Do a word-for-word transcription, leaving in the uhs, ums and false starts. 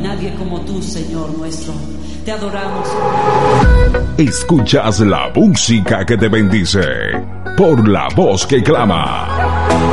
nadie como tú, Señor nuestro. Te adoramos. Escuchas la música que te bendice por la voz que clama.